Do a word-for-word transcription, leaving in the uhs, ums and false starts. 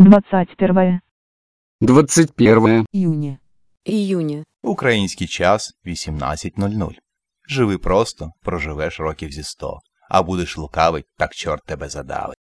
двадцать первое. двадцать первое. Июня. Июня. Український час вісімнадцять нуль нуль. Живи просто, проживеш років зі сто. А будеш лукавить, так чорт тебе задавить.